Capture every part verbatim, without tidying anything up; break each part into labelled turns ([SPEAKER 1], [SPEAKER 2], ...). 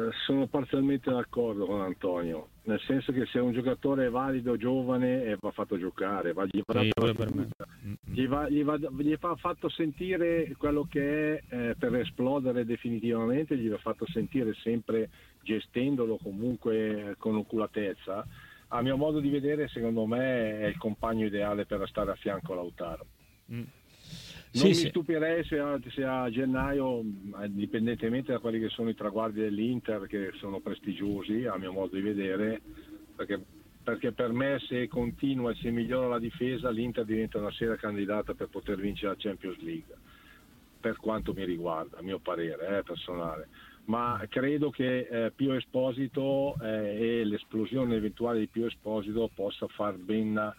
[SPEAKER 1] sono parzialmente d'accordo con Antonio, nel senso che se un giocatore è valido, giovane, eh, va fatto giocare, va, gli, va,
[SPEAKER 2] Sì,
[SPEAKER 1] dato
[SPEAKER 2] per me.
[SPEAKER 1] gli, va, gli, va, gli va fatto sentire quello che è eh, per esplodere definitivamente, gli va fatto sentire sempre gestendolo comunque con oculatezza. A mio modo di vedere, secondo me è il compagno ideale per stare a fianco a Lautaro.
[SPEAKER 2] Mm.
[SPEAKER 1] Non
[SPEAKER 2] Sì,
[SPEAKER 1] mi
[SPEAKER 2] sì.
[SPEAKER 1] stupirei se a, se a gennaio, indipendentemente da quelli che sono i traguardi dell'Inter, che sono prestigiosi a mio modo di vedere, perché, perché per me se continua e se migliora la difesa, l'Inter diventa una seria candidata per poter vincere la Champions League, per quanto mi riguarda, a mio parere eh, personale. Ma credo che eh, Pio Esposito eh, e l'esplosione eventuale di Pio Esposito possa far ben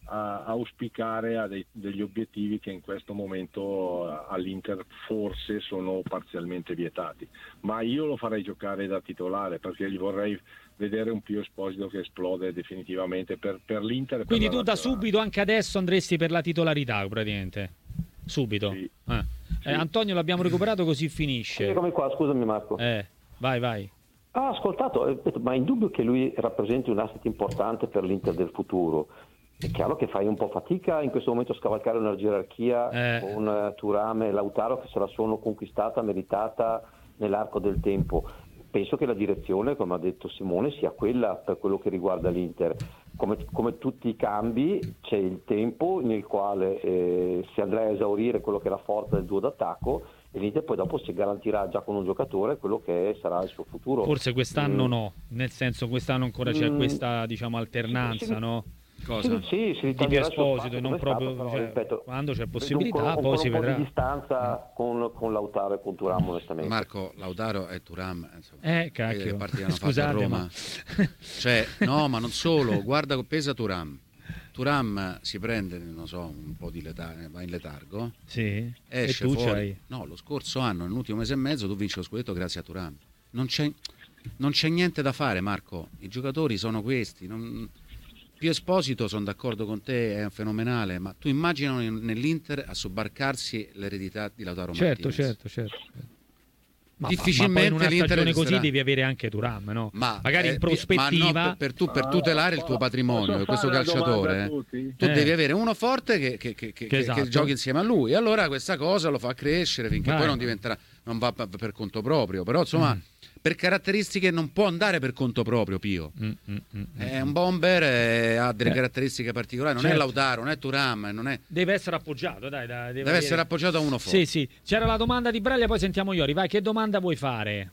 [SPEAKER 1] a auspicare a dei, degli obiettivi che in questo momento all'Inter forse sono parzialmente vietati, ma io lo farei giocare da titolare perché gli vorrei vedere un Pio Esposito che esplode definitivamente per, per l'Inter e
[SPEAKER 2] Quindi
[SPEAKER 1] per la
[SPEAKER 2] tu da
[SPEAKER 1] nazionale.
[SPEAKER 2] subito, anche adesso, andresti per la titolarità praticamente? Subito?
[SPEAKER 1] Sì.
[SPEAKER 2] Eh.
[SPEAKER 1] Sì.
[SPEAKER 2] Eh, Antonio l'abbiamo recuperato, così finisce.
[SPEAKER 3] Eccomi qua, scusami Marco.
[SPEAKER 2] Eh, vai, vai.
[SPEAKER 3] Ah, ascoltato, ma è indubbio che lui rappresenti un asset importante per l'Inter del futuro. È chiaro che fai un po' fatica in questo momento a scavalcare una gerarchia
[SPEAKER 2] eh.
[SPEAKER 3] con uh, Thuram e Lautaro che se la sono conquistata, meritata nell'arco del tempo. Penso che la direzione, come ha detto Simone, sia quella per quello che riguarda l'Inter. Come, come tutti i cambi c'è il tempo nel quale eh, si andrà a esaurire quello che è la forza del duo d'attacco e l'Inter poi dopo si garantirà già con un giocatore quello che sarà il suo futuro.
[SPEAKER 2] Forse quest'anno
[SPEAKER 3] mm.
[SPEAKER 2] no, nel senso quest'anno ancora c'è
[SPEAKER 3] mm.
[SPEAKER 2] questa, diciamo, alternanza,
[SPEAKER 3] sì, sì.
[SPEAKER 2] no?
[SPEAKER 4] Cosa?
[SPEAKER 3] Sì, sì, si
[SPEAKER 2] Di Pio Esposito, non proprio,
[SPEAKER 3] stato, però,
[SPEAKER 2] cioè,
[SPEAKER 3] ripeto,
[SPEAKER 2] quando c'è
[SPEAKER 3] vedo
[SPEAKER 2] possibilità
[SPEAKER 3] un,
[SPEAKER 2] poi
[SPEAKER 3] un
[SPEAKER 2] si
[SPEAKER 3] po'
[SPEAKER 2] vedrà.
[SPEAKER 3] di distanza con, con Lautaro e con Thuram, onestamente.
[SPEAKER 4] Marco, Lautaro e Thuram, insomma,
[SPEAKER 2] Eh, cacchio.
[SPEAKER 4] che partiti hanno
[SPEAKER 2] Scusate,
[SPEAKER 4] fatto a Roma.
[SPEAKER 2] ma...
[SPEAKER 4] Cioè, no, ma non solo, guarda che pesa Thuram. Thuram si prende, non so, un po' di letargo, va in letargo.
[SPEAKER 2] Sì.
[SPEAKER 4] Esce
[SPEAKER 2] e tu
[SPEAKER 4] fuori.
[SPEAKER 2] c'hai...
[SPEAKER 4] No, lo scorso anno, nell'ultimo mese e mezzo, tu vinci lo scudetto grazie a Thuram. Non c'è, non c'è niente da fare, Marco. I giocatori sono questi. Non... Pio Esposito, sono d'accordo con te, è fenomenale, ma tu immagina nell'Inter a sobbarcarsi l'eredità di Lautaro
[SPEAKER 2] certo,
[SPEAKER 4] Martinez.
[SPEAKER 2] Certo, certo, certo. Ma,
[SPEAKER 4] difficilmente
[SPEAKER 2] ma poi in una
[SPEAKER 4] l'Inter
[SPEAKER 2] stagione
[SPEAKER 4] resterà.
[SPEAKER 2] così devi avere anche Thuram, no?
[SPEAKER 4] Ma,
[SPEAKER 2] magari
[SPEAKER 4] eh,
[SPEAKER 2] in prospettiva,
[SPEAKER 4] ma no, per, per, tu, per tutelare il tuo patrimonio di questo calciatore, eh, tu
[SPEAKER 2] eh.
[SPEAKER 4] devi avere uno forte che, che, che, che,
[SPEAKER 2] esatto.
[SPEAKER 4] che giochi insieme a lui, e allora questa cosa lo fa crescere finché
[SPEAKER 2] Vai.
[SPEAKER 4] poi non diventerà, non va per, per conto proprio, però insomma mm. per caratteristiche non può andare per conto proprio Pio.
[SPEAKER 2] Mm, mm, mm,
[SPEAKER 4] è un bomber, eh, ha delle
[SPEAKER 2] eh.
[SPEAKER 4] caratteristiche particolari, non
[SPEAKER 2] certo.
[SPEAKER 4] è Lautaro, non è Thuram, non è...
[SPEAKER 2] deve essere appoggiato, dai, dai deve,
[SPEAKER 4] deve
[SPEAKER 2] avere...
[SPEAKER 4] essere appoggiato a uno forte.
[SPEAKER 2] Sì, sì. C'era la domanda di Braglia, poi sentiamo Iori. Vai, che domanda vuoi fare?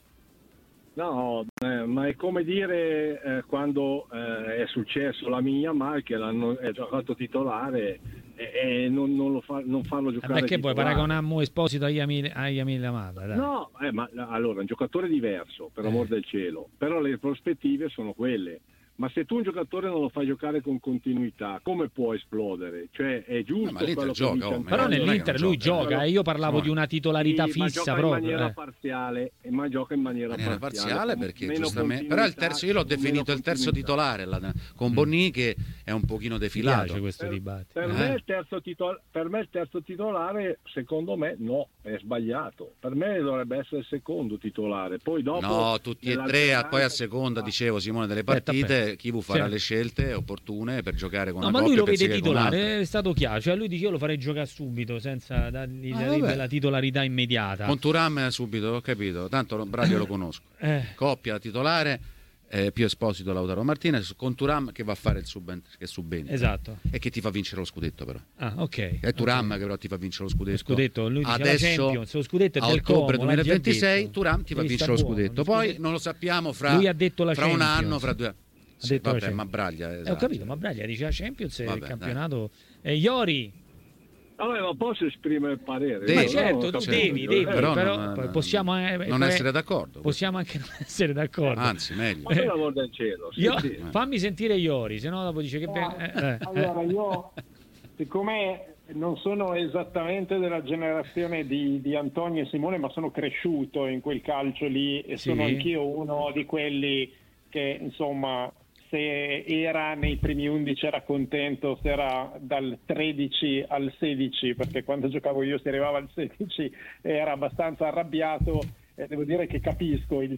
[SPEAKER 1] No, eh, ma è come dire eh, quando eh, è successo la mia Mal che l'hanno è giocato titolare e, e non, non, lo fa, non farlo giocare.
[SPEAKER 2] Eh perché
[SPEAKER 1] titolare.
[SPEAKER 2] poi paragonammo Esposito a Yamil Amada? Dai.
[SPEAKER 1] No, eh, ma allora è un giocatore diverso, per amor
[SPEAKER 2] eh.
[SPEAKER 1] del cielo, però le prospettive sono quelle. Ma se tu un giocatore non lo fai giocare con continuità, come può esplodere? Cioè è giusto
[SPEAKER 4] no,
[SPEAKER 1] quello
[SPEAKER 4] gioca,
[SPEAKER 1] che dice
[SPEAKER 4] oh,
[SPEAKER 2] però nell'Inter lui gioca, gioca e io parlavo no. di una titolarità
[SPEAKER 1] sì,
[SPEAKER 2] fissa
[SPEAKER 1] ma
[SPEAKER 2] proprio.
[SPEAKER 1] in maniera
[SPEAKER 2] eh.
[SPEAKER 1] parziale, ma gioca in maniera,
[SPEAKER 4] maniera
[SPEAKER 1] parziale,
[SPEAKER 4] parziale perché
[SPEAKER 1] meno
[SPEAKER 4] giustamente però il terzo io l'ho definito il terzo titolare la, con Bonni che è un pochino defilato.
[SPEAKER 2] questo
[SPEAKER 1] per,
[SPEAKER 2] dibattito.
[SPEAKER 1] Per,
[SPEAKER 2] eh.
[SPEAKER 1] me il terzo titolare, per me il terzo titolare secondo me no, è sbagliato. Per me dovrebbe essere il secondo titolare. Poi dopo
[SPEAKER 4] no, tutti e tre, poi a seconda, dicevo Simone, delle partite, aspetta, aspetta. chi farà certo. le scelte opportune per giocare con
[SPEAKER 2] no,
[SPEAKER 4] una
[SPEAKER 2] ma
[SPEAKER 4] coppia.
[SPEAKER 2] lui lo vede titolare, è stato chiaro, cioè lui dice io lo farei giocare subito senza dargli ah, la titolarità immediata.
[SPEAKER 4] Con Thuram subito, ho capito, tanto Braglia lo conosco.
[SPEAKER 2] Eh.
[SPEAKER 4] Coppia titolare, eh, Pio Esposito, Lautaro Martinez, con Thuram che va a fare il subentra, che subentra.
[SPEAKER 2] Esatto.
[SPEAKER 4] E che ti fa vincere lo scudetto però.
[SPEAKER 2] Ah, ok.
[SPEAKER 4] È Thuram
[SPEAKER 2] okay.
[SPEAKER 4] che però ti fa vincere lo scudetto.
[SPEAKER 2] Lo scudetto, lui dice
[SPEAKER 4] adesso
[SPEAKER 2] la Champions, lo scudetto è
[SPEAKER 4] a
[SPEAKER 2] del
[SPEAKER 4] ottobre
[SPEAKER 2] Como,
[SPEAKER 4] duemilaventisei Thuram ti fa vincere lo scudetto. Poi scudetto. non lo sappiamo fra,
[SPEAKER 2] lui ha detto la
[SPEAKER 4] fra un anno, fra due anni. Sì, vabbè, ma Braglia, esatto.
[SPEAKER 2] eh, ho capito, ma Braglia dice la Champions e il campionato.
[SPEAKER 4] Dai.
[SPEAKER 2] E Iori.
[SPEAKER 1] Allora, ma posso esprimere il parere?
[SPEAKER 4] Devi,
[SPEAKER 2] ma certo, tu devi, devi,
[SPEAKER 4] però,
[SPEAKER 2] però
[SPEAKER 4] non,
[SPEAKER 2] possiamo eh,
[SPEAKER 4] non essere d'accordo.
[SPEAKER 2] Possiamo anche non essere d'accordo.
[SPEAKER 4] Anzi, meglio.
[SPEAKER 1] Ma l'amor del cielo. Sì,
[SPEAKER 2] io,
[SPEAKER 1] sì.
[SPEAKER 2] Fammi sentire Iori, se no dopo dice che...
[SPEAKER 5] No,
[SPEAKER 2] eh, eh,
[SPEAKER 5] allora, io, siccome non sono esattamente della generazione di, di Antonio e Simone, ma sono cresciuto in quel calcio lì e
[SPEAKER 2] sì.
[SPEAKER 5] sono anch'io uno di quelli che, insomma... se era nei primi undici era contento, se era dal tredici al sedici, perché quando giocavo io si arrivava al sedici era abbastanza arrabbiato. Eh, devo dire che capisco il